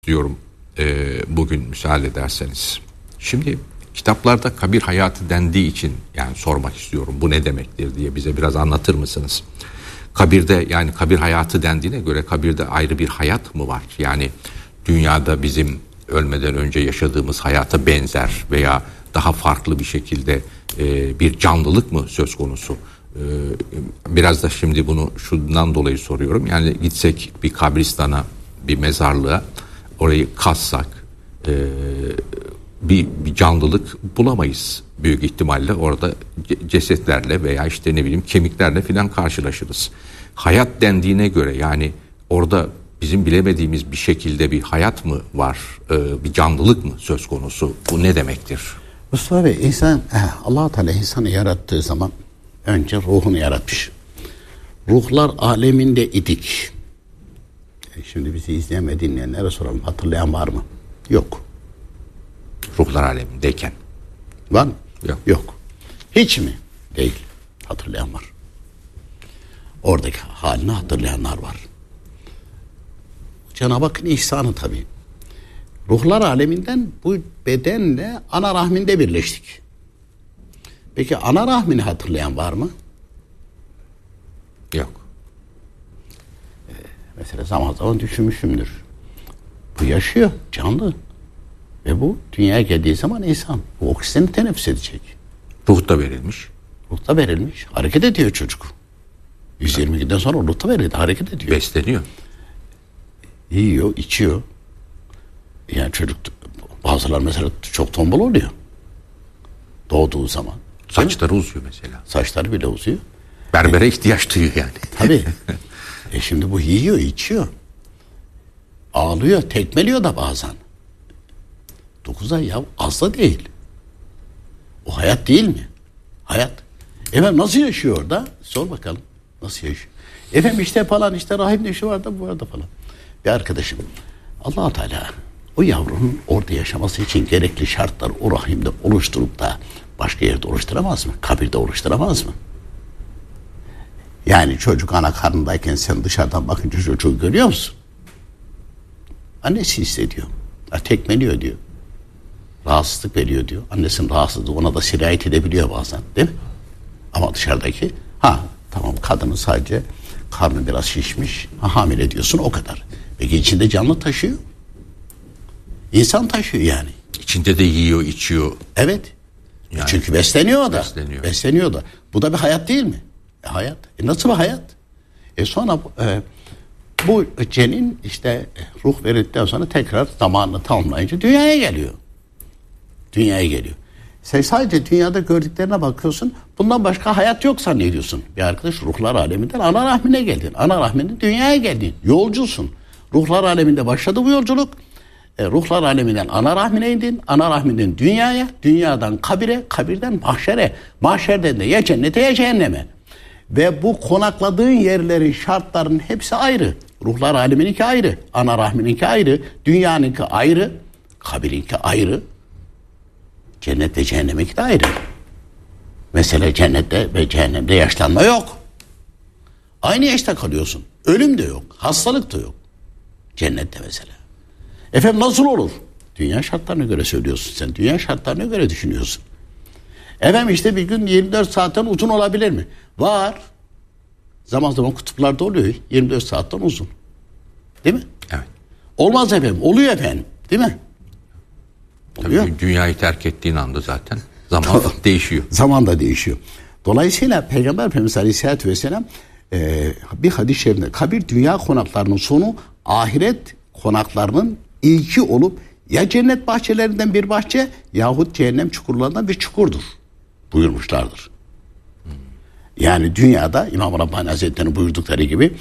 diyorum bugün müsaade ederseniz. Şimdi kitaplarda kabir hayatı dendiği için yani sormak istiyorum, bu ne demektir diye bize biraz anlatır mısınız? Kabirde, yani kabir hayatı dendiğine göre kabirde ayrı bir hayat mı var? Yani dünyada bizim ölmeden önce yaşadığımız hayata benzer veya daha farklı bir şekilde bir canlılık mı söz konusu? Biraz da şimdi bunu şundan dolayı soruyorum. Yani gitsek bir kabristana, bir mezarlığa, orayı kazsak bir canlılık bulamayız. Büyük ihtimalle orada cesetlerle veya işte ne bileyim kemiklerle filan karşılaşırız. Hayat dendiğine göre yani orada bizim bilemediğimiz bir şekilde bir hayat mı var? Bir canlılık mı söz konusu? Bu ne demektir? Mustafa Bey, Allah-u Teala insanı yarattığı zaman önce ruhunu yaratmış. Ruhlar aleminde idik. Şimdi bizi izleyen ve dinleyenlere soralım. Hatırlayan var mı? Yok. Ruhlar alemindeyken. Var mı? Yok. Yok. Hiç mi? Değil. Hatırlayan var. Oradaki halini hatırlayanlar var. Cenab-ı Hakk'ın ihsanı tabii. Ruhlar aleminden bu bedenle ana rahminde birleştik. Peki ana rahmini hatırlayan var mı? Yok. Mesela zaman zaman düşünmüşümdür. Bu yaşıyor, canlı. Ve bu dünyaya geldiği zaman insan. Bu oksijeni teneffüs edecek. Ruh da verilmiş. Ruh da verilmiş. Hareket ediyor çocuk. 122'den sonra ruh da verildi. Hareket ediyor. Besleniyor. Yiyor, içiyor. Yani çocuk, bazılar mesela çok tombul oluyor. Doğduğu zaman. Saçları uzuyor mesela. Saçları bile uzuyor. Berbere ihtiyaç duyuyor yani. Tabii. Şimdi bu yiyor, içiyor. Ağlıyor, tekmeliyor da bazen. 9 ay ya, az da değil. O hayat değil mi? Hayat. Efendim nasıl yaşıyor orada? Sor bakalım. Nasıl yaşıyor? Efendim işte falan, işte rahimde şu var da bu var da falan. Bir arkadaşım, Allah-u Teala o yavrunun orada yaşaması için gerekli şartları o rahimde oluşturup da başka yerde oluşturamaz mı? Kabirde oluşturamaz mı? Yani çocuk ana karnındayken sen dışarıdan bakınca çocuğu görüyor musun? Annesi hissediyor. Tekmeliyor diyor. Rahatsızlık veriyor diyor. Annesinin rahatsızlığı ona da sirayet edebiliyor bazen, değil mi? Ama dışarıdaki tamam, kadının sadece karnı biraz şişmiş, hamile diyorsun, o kadar. Peki içinde canlı taşıyor. İnsan taşıyor yani. İçinde de yiyor, içiyor. Evet. Yani, çünkü besleniyor da. Besleniyor da. Bu da bir hayat değil mi? Hayat. Nasıl bir hayat? Sonra bu cenin işte ruh verildikten sonra tekrar zamanını tamamlayınca dünyaya geliyor. Sen sadece dünyada gördüklerine bakıyorsun. Bundan başka hayat yok zannediyorsun. Bir arkadaş, ruhlar aleminden ana rahmine geldin. Ana rahminde dünyaya geldin. Yolcusun. Ruhlar aleminde başladı bu yolculuk. Ruhlar aleminden ana rahmine indin. Ana rahminden dünyaya. Dünyadan kabire. Kabirden mahşere. Mahşerden de ya cennete ya cehenneme. Ve bu konakladığın yerlerin, şartların hepsi ayrı. Ruhlar alemininki ayrı. Ana rahmininki ayrı. Dünyanınki ayrı. Kabirinki ayrı. Cennet ve cehenneminki de ayrı. Mesela cennette ve cehennemde yaşlanma yok. Aynı yaşta kalıyorsun. Ölüm de yok. Hastalık da yok. Cennette mesela. Efendim nasıl olur? Dünya şartlarına göre söylüyorsun sen. Dünya şartlarına göre düşünüyorsun. Efendim işte bir gün 24 saatten uzun olabilir mi? Var. Zaman zaman kutuplarda oluyor. 24 saatten uzun. Değil mi? Evet. Olmaz efendim. Oluyor efendim. Değil mi? Oluyor. Tabii dünyayı terk ettiğin anda zaten zaman değişiyor. Zaman da değişiyor. Dolayısıyla Peygamber Efendimiz Aleyhisselatü Vesselam bir hadis-i şerifinde kabir dünya konaklarının sonu, ahiret konaklarının ilki olup ya cennet bahçelerinden bir bahçe yahut cehennem çukurlarından bir çukurdur buyurmuşlardır. Yani dünyada İmam Rabbani Hazretleri'nin buyurdukları gibi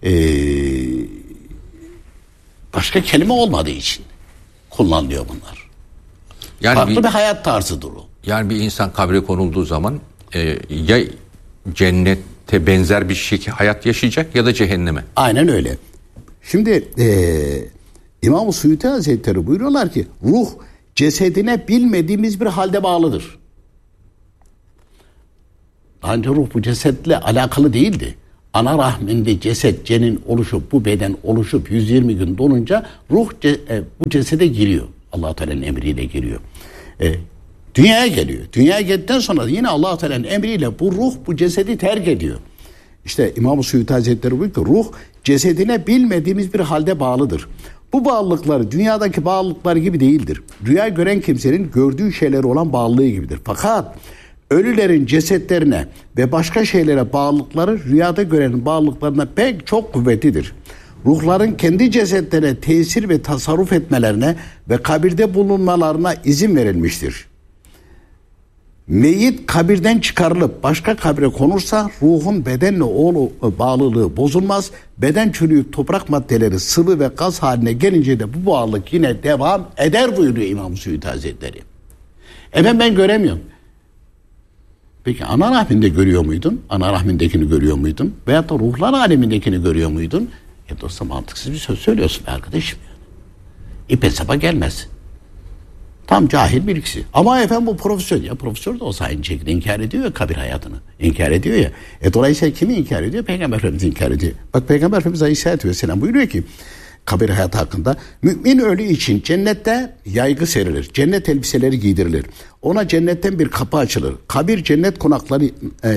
başka kelime olmadığı için kullanılıyor bunlar. Yani farklı bir hayat tarzıdır o. Yani bir insan kabre konulduğu zaman ya cennete benzer bir şekilde hayat yaşayacak ya da cehenneme. Aynen öyle. Şimdi İmam-ı Suyuti Hazretleri buyuruyorlar ki ruh cesedine bilmediğimiz bir halde bağlıdır. Daha önce ruh bu cesetle alakalı değildi. ana rahminde ceset, cenin oluşup bu beden oluşup 120 gün dolunca ruh bu cesede giriyor. Allah-u Teala'nın emriyle giriyor. Dünyaya geliyor. Dünyaya geldikten sonra yine Allah-u Teala'nın emriyle bu ruh bu cesedi terk ediyor. İşte İmam-ı Suyuti Hazretleri buyuruyor ki ruh cesedine bilmediğimiz bir halde bağlıdır. Bu bağlılıklar dünyadaki bağlılıklar gibi değildir. Rüya gören kimsenin gördüğü şeylere olan bağlılığı gibidir. Fakat ölülerin cesetlerine ve başka şeylere bağlılıkları rüyada görenin bağlılıklarına pek çok kuvvetlidir. Ruhların kendi cesetlerine tesir ve tasarruf etmelerine ve kabirde bulunmalarına izin verilmiştir. Meyyit kabirden çıkarılıp başka kabre konursa ruhun bedenle bağlılığı bozulmaz. Beden çürüyüp toprak maddeleri sıvı ve gaz haline gelince de bu bağlılık yine devam eder buyuruyor İmam Suyuti Hazretleri. Ben göremiyorum. Peki ana rahminde görüyor muydun? Ana rahmindekini görüyor muydun? Veyahut da ruhlar alemindekini görüyor muydun? Dostum mantıksız bir söz söylüyorsun arkadaşım. İpe sapa gelmez. Tam cahil bir ikisi. Ama bu profesör ya. Profesör de olsa aynı şekilde inkar ediyor ya kabir hayatını. İnkar ediyor ya. Dolayısıyla kimi inkar ediyor? Peygamber Efendimiz inkar ediyor. Bak Peygamber Efendimiz Aleyhisselatü Vesselam buyuruyor ki kabir hayatı hakkında mümin ölü için cennette yaygı serilir. Cennet elbiseleri giydirilir. Ona cennetten bir kapı açılır. Kabir cennet konakları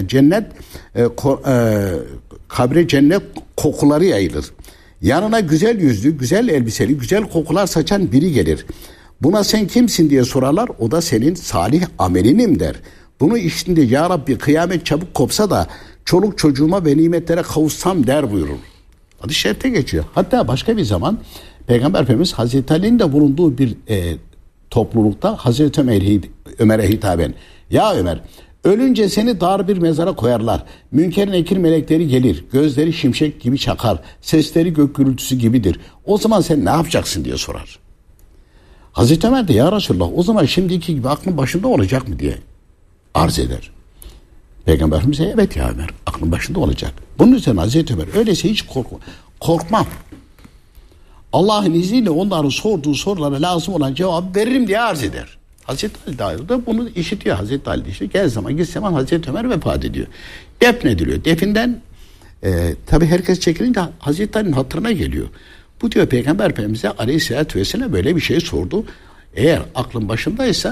kabre cennet kokuları yayılır. Yanına güzel yüzlü, güzel elbiseli, güzel kokular saçan biri gelir. Buna sen kimsin diye sorarlar. O da senin salih amelinim der. Bunu işittiğinde ya Rabbi kıyamet çabuk kopsa da çoluk çocuğuma ve nimetlere kavuşsam der buyurur. Hadis-i şerifte geçiyor. Hatta başka bir zaman Peygamber Efendimiz Hazreti Ali'nin de bulunduğu bir toplulukta Hazreti Ömer'e hitaben ya Ömer ölünce seni dar bir mezara koyarlar. Münker nekir melekleri gelir. Gözleri şimşek gibi çakar. Sesleri gök gürültüsü gibidir. O zaman sen ne yapacaksın diye sorar. Hazreti Ömer de ya Resulallah o zaman şimdiki gibi aklın başında olacak mı diye arz eder. Peygamber Efendimiz'e evet ya Ömer aklın başında olacak. Bunun üzerine Hazreti Ömer öyleyse hiç korkmam. Allah'ın izniyle onların sorduğu sorulara lazım olan cevabı veririm diye arz eder. Hazreti Ali de bunu işitiyor. Hazreti Ali işte gel zaman git zaman Hazreti Ömer vefat ediyor. Defnediliyor. Definden tabi herkes çekilince Hazreti Ali'nin hatırına geliyor. Bu diyor Peygamber Efendimiz'e Aleyhisselatü Vesselam böyle bir şey sordu. Eğer aklın başındaysa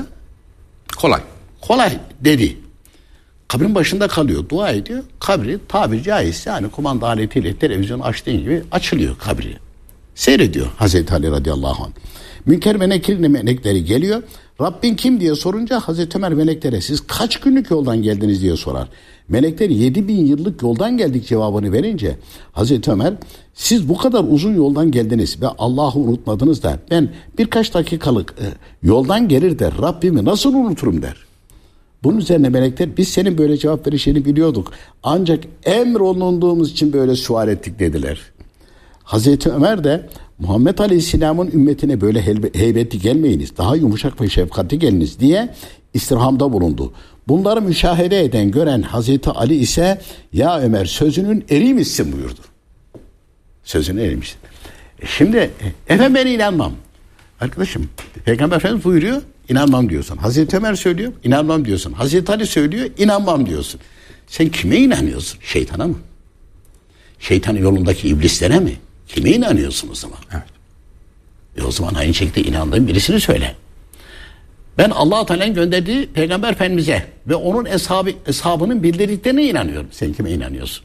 kolay dedi. Kabrin başında kalıyor, dua ediyor. Kabri tabiri caizse yani kumanda aletiyle televizyon açtığın gibi açılıyor kabri. Seyrediyor Hazreti Ali radıyallahu anh. Münker ve nekir melekleri geliyor. Rabbin kim diye sorunca Hazreti Ömer meleklere siz kaç günlük yoldan geldiniz diye sorar. Melekler 7000 yıllık yoldan geldik cevabını verince Hazreti Ömer siz bu kadar uzun yoldan geldiniz ve Allah'ı unutmadınız da ben birkaç dakikalık yoldan gelir der Rabbimi nasıl unuturum der. Bunun üzerine melekler biz senin böyle cevap verişini biliyorduk. Ancak emrolunduğumuz için böyle sual ettik dediler. Hazreti Ömer de Muhammed Aleyhisselam'ın ümmetine böyle heybetli gelmeyiniz. Daha yumuşak ve şefkatli geliniz diye istirhamda bulundu. Bunları müşahede eden gören Hazreti Ali ise ya Ömer sözünün eriymişsin buyurdu. Sözünün eriymişsin. Şimdi ben inanmam. Arkadaşım Peygamber Efendimiz buyuruyor inanmam diyorsun. Hazreti Ömer söylüyor inanmam diyorsun. Hazreti Ali söylüyor inanmam diyorsun. Sen kime inanıyorsun? Şeytana mı? Şeytanın yolundaki iblislere mi? Kime inanıyorsun o zaman? Evet. O zaman aynı şekilde inandığın birisini söyle. Ben Allah-u Teala'nın gönderdiği Peygamber Efendimiz'e ve onun eshabının bildirdiklerine inanıyorum. Sen kime inanıyorsun?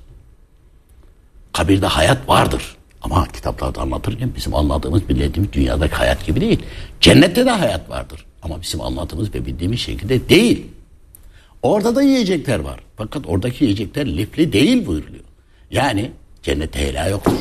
Kabirde hayat vardır. Ama kitaplarda anlatırken bizim anladığımız, bildiğimiz dünyadaki hayat gibi değil. Cennette de hayat vardır. Ama bizim anladığımız ve bildiğimiz şekilde değil. Orada da yiyecekler var. Fakat oradaki yiyecekler lifli değil buyuruluyor. Yani cennette helal yoktur.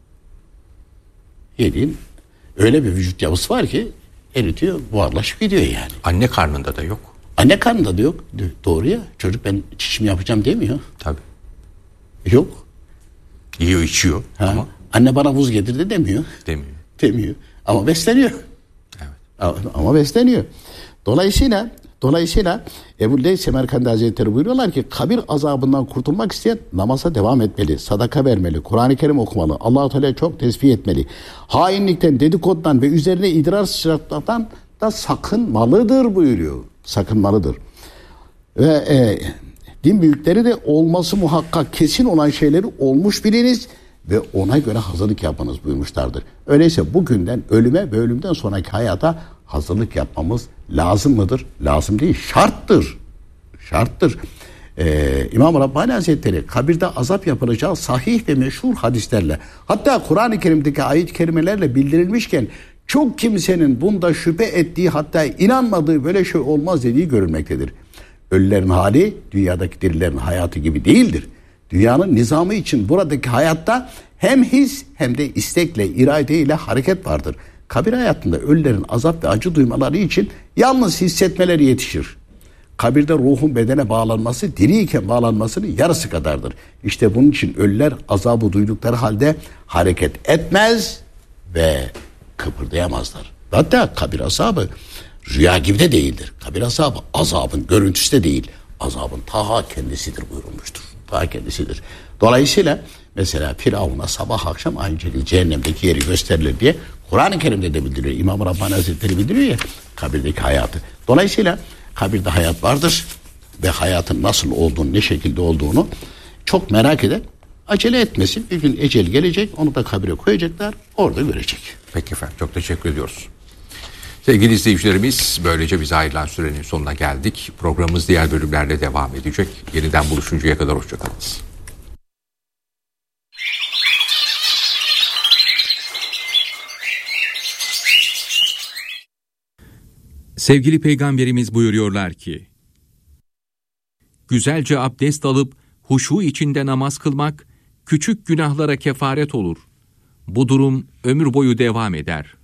Yediğin öyle bir vücut yapısı var ki eritiyor, buharlaşıp gidiyor yani. Anne karnında da yok. Anne karnında da yok. Doğru ya. Çocuk ben çişimi yapacağım demiyor. Tabii. Yok. Yiyor içiyor ama. Anne bana buz getirdi demiyor. Demiyor. Ama besleniyor. Evet. Ama besleniyor. Dolayısıyla Ebu Leys Semerkandi Hazretleri buyuruyorlar ki kabir azabından kurtulmak isteyen namaza devam etmeli, sadaka vermeli, Kur'an-ı Kerim okumalı, Allah-u Teala'yı çok tesbih etmeli. Hainlikten, dedikodudan ve üzerine idrar sıçratmaktan da sakınmalıdır buyuruyor. Sakınmalıdır. Ve Din büyükleri de olması muhakkak kesin olan şeyleri olmuş biliniz ve ona göre hazırlık yapmanız buyurmuşlardır. Öyleyse bugünden ölüme ve ölümden sonraki hayata hazırlık yapmamız lazım mıdır? Lazım değil, şarttır. Şarttır. İmam Rabbani Hazretleri kabirde azap yapılacağı sahih ve meşhur hadislerle, hatta Kur'an-ı Kerim'deki ayet-i kerimelerle bildirilmişken çok kimsenin bunda şüphe ettiği, hatta inanmadığı, böyle şey olmaz dediği görülmektedir. Ölülerin hali dünyadaki dirilerin hayatı gibi değildir. Dünyanın nizamı için buradaki hayatta hem his hem de istekle, iradeyle hareket vardır. Kabir hayatında ölülerin azap ve acı duymaları için yalnız hissetmeleri yetişir. Kabirde ruhun bedene bağlanması, diriyken bağlanmasının yarısı kadardır. İşte bunun için ölüler azabı duydukları halde hareket etmez ve kıpırdayamazlar. Hatta kabir azabı rüya gibi de değildir. Kabir azabı azabın görüntüsü de değil, azabın ta kendisidir buyurulmuştur. Ta kendisidir. Dolayısıyla mesela Firavun'a sabah akşam aynı şekilde cehennemdeki yeri gösterilir diye Kur'an-ı Kerim'de de bildiriyor. İmam Rabbani Hazretleri bildiriyor ya kabirdeki hayatı. Dolayısıyla kabirde hayat vardır ve hayatın nasıl olduğunu, ne şekilde olduğunu çok merak eden acele etmesin. Bir gün ecel gelecek, onu da kabire koyacaklar, orada görecek. Peki efendim, çok teşekkür ediyoruz. Sevgili izleyicilerimiz, böylece bize ayrılan sürenin sonuna geldik. Programımız diğer bölümlerle devam edecek. Yeniden buluşuncaya kadar hoşçakalınız. Sevgili Peygamberimiz buyuruyorlar ki, güzelce abdest alıp huşu içinde namaz kılmak, küçük günahlara kefaret olur. Bu durum ömür boyu devam eder.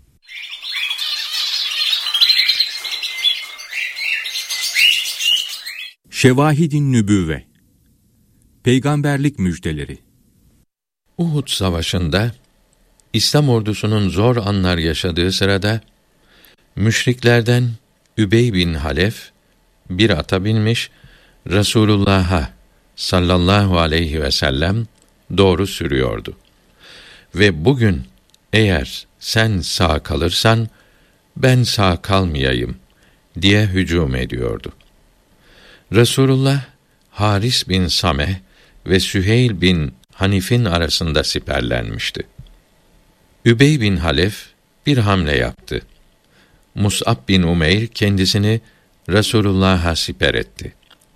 Şevahid-i Nübüvve, Peygamberlik müjdeleri. Uhud Savaşı'nda İslam ordusunun zor anlar yaşadığı sırada müşriklerden Übey bin Halef bir ata binmiş, Resulullah'a sallallahu aleyhi ve sellem doğru sürüyordu. Ve bugün eğer sen sağ kalırsan ben sağ kalmayayım diye hücum ediyordu. Resulullah Haris bin Sameh ve Süheyl bin Hanif'in arasında siperlenmişti. Übey bin Halef bir hamle yaptı. Mus'ab bin Umeyr kendisini Resulullah'a siper etti.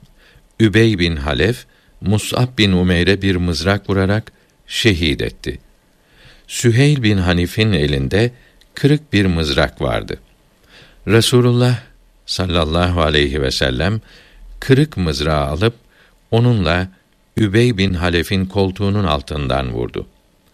Übey bin Halef, Mus'ab bin Umeyr'e bir mızrak vurarak şehit etti. Süheyl bin Hanif'in elinde kırık bir mızrak vardı. Resulullah sallallahu aleyhi ve sellem kırık mızrağı alıp onunla Übey bin Halef'in koltuğunun altından vurdu.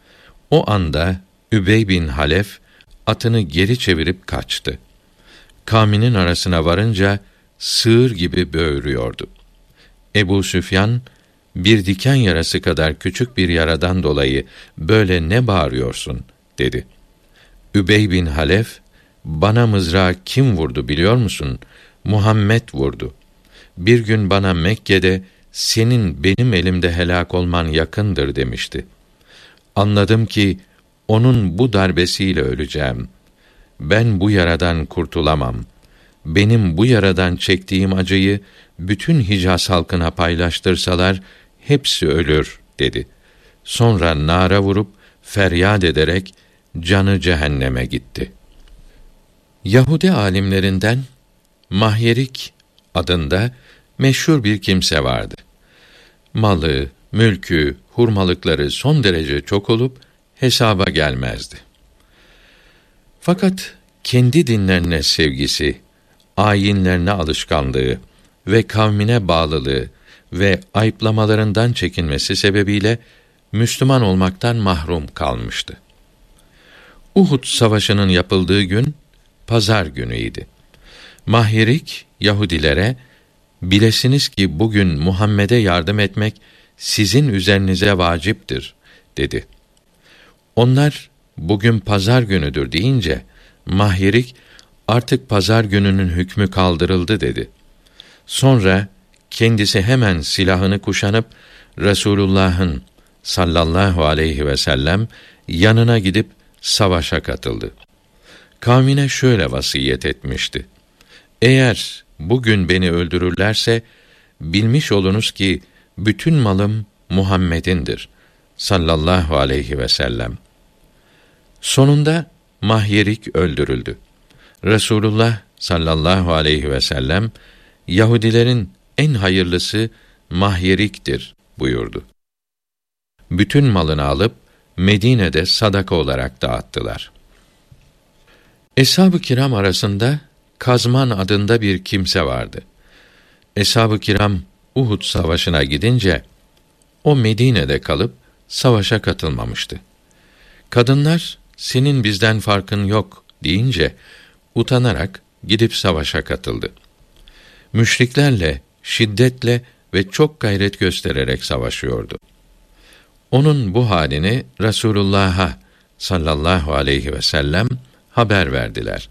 O anda Übey bin Halef atını geri çevirip kaçtı. Kavminin arasına varınca sığır gibi böğürüyordu. Ebu Süfyan, bir diken yarası kadar küçük bir yaradan dolayı böyle ne bağırıyorsun dedi. Übey bin Halef, bana mızrağı kim vurdu biliyor musun? Muhammed vurdu. Bir gün bana Mekke'de senin benim elimde helak olman yakındır demişti. Anladım ki onun bu darbesiyle öleceğim. Ben bu yaradan kurtulamam. Benim bu yaradan çektiğim acıyı bütün Hicaz halkına paylaştırsalar hepsi ölür dedi. Sonra nara vurup feryat ederek canı cehenneme gitti. Yahudi alimlerinden Mahyerik adında meşhur bir kimse vardı. Malı, mülkü, hurmalıkları son derece çok olup hesaba gelmezdi. Fakat kendi dinlerine sevgisi, ayinlerine alışkanlığı ve kavmine bağlılığı ve ayıplamalarından çekinmesi sebebiyle Müslüman olmaktan mahrum kalmıştı. Uhud Savaşı'nın yapıldığı gün pazar günüydü. Mahyerik Yahudilere, bilesiniz ki bugün Muhammed'e yardım etmek sizin üzerinize vaciptir dedi. Onlar bugün pazar günüdür deyince Mahyerik artık pazar gününün hükmü kaldırıldı dedi. Sonra kendisi hemen silahını kuşanıp Resulullah'ın sallallahu aleyhi ve sellem yanına gidip savaşa katıldı. Kavmine şöyle vasiyet etmişti: eğer bugün beni öldürürlerse bilmiş olunuz ki bütün malım Muhammed'indir sallallahu aleyhi ve sellem. Sonunda Mahyerik öldürüldü. Resulullah sallallahu aleyhi ve sellem Yahudilerin en hayırlısı Mahyerik'tir buyurdu. Bütün malını alıp Medine'de sadaka olarak dağıttılar. Eshab-ı kiram arasında Kazman adında bir kimse vardı. Eshab-ı kiram Uhud savaşına gidince o Medine'de kalıp savaşa katılmamıştı. Kadınlar senin bizden farkın yok deyince utanarak gidip savaşa katıldı. Müşriklerle şiddetle ve çok gayret göstererek savaşıyordu. Onun bu halini Resulullah'a sallallahu aleyhi ve sellem haber verdiler.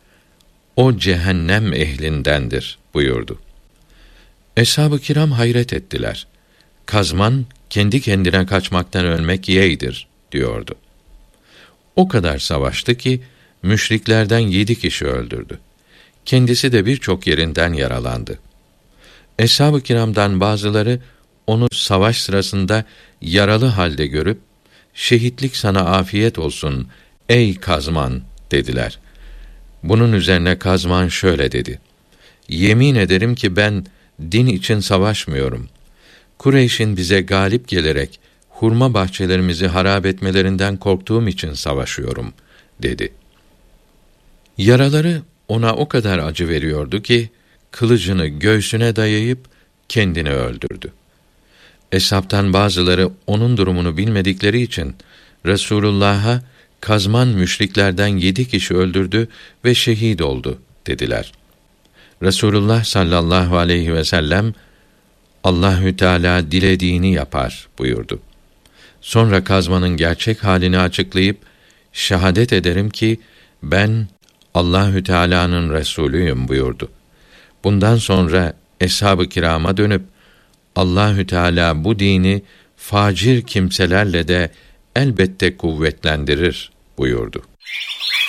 O cehennem ehlindendir buyurdu. Eshab-ı kiram hayret ettiler. Kazman kendi kendine kaçmaktan ölmek yeğdir diyordu. O kadar savaştı ki müşriklerden 7 kişi öldürdü. Kendisi de birçok yerinden yaralandı. Eshab-ı kiramdan bazıları onu savaş sırasında yaralı halde görüp şehitlik sana afiyet olsun ey Kazman dediler. Bunun üzerine Kazman şöyle dedi: Yemin ederim ki ben din için savaşmıyorum. Kureyş'in bize galip gelerek hurma bahçelerimizi harap etmelerinden korktuğum için savaşıyorum dedi. Yaraları ona o kadar acı veriyordu ki kılıcını göğsüne dayayıp kendini öldürdü. Eshabtan bazıları onun durumunu bilmedikleri için Resulullah'a Kazman müşriklerden 7 kişi öldürdü ve şehit oldu dediler. Resulullah sallallahu aleyhi ve sellem Allahü Teala dilediğini yapar buyurdu. Sonra Kazman'ın gerçek halini açıklayıp şehadet ederim ki ben Allahü Teala'nın Resulüyüm buyurdu. Bundan sonra eshab-ı kirama dönüp Allahü Teala bu dini facir kimselerle de elbette kuvvetlendirir buyurdu.